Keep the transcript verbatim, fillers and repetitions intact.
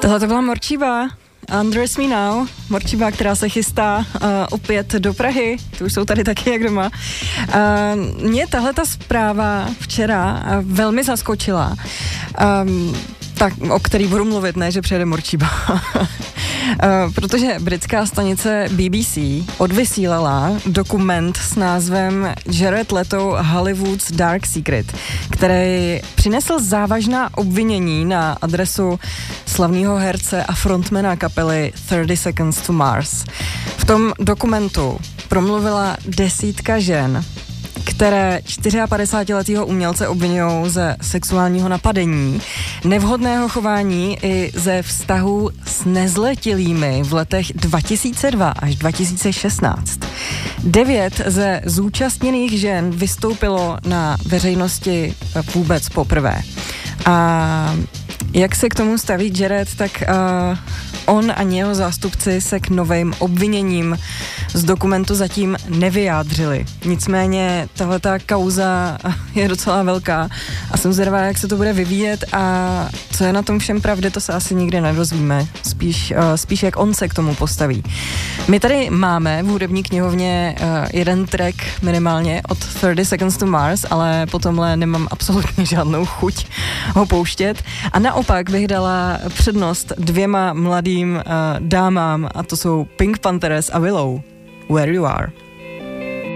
Tohle to byla Morčíba. Undress Me Now, Morčíba, která se chystá uh, opět do Prahy, to už jsou tady taky jak doma. Uh, mě tahle ta zpráva včera uh, velmi zaskočila, um, tak, o který budu mluvit, ne, že přijede Morčíba. Uh, protože britská stanice B B C odvysílala dokument s názvem Jared Leto Hollywood's Dark Secret, který přinesl závažná obvinění na adresu slavného herce a frontmana kapely thirty seconds to Mars. V tom dokumentu promluvila desítka žen, které padesátčtyřletého umělce obvinují ze sexuálního napadení, nevhodného chování i ze vztahu s nezletilými v letech dva tisíce dva až dva tisíce šestnáct. Devět ze zúčastněných žen vystoupilo na veřejnosti vůbec poprvé. A jak se k tomu staví Jared, tak uh, on a jeho zástupci se k novým obviněním z dokumentu zatím nevyjádřili. Nicméně tahleta kauza je docela velká a jsem zvědavá, jak se to bude vyvíjet a co je na tom všem pravdy, to se asi nikdy nedozvíme. Spíš, uh, spíš jak on se k tomu postaví. My tady máme v hudební knihovně uh, jeden track minimálně od thirty seconds to Mars, ale po tomhle nemám absolutně žádnou chuť ho pouštět. A naopak bych dala přednost dvěma mladým uh, dámám a to jsou Pink Panthers a Willow. Where You Are.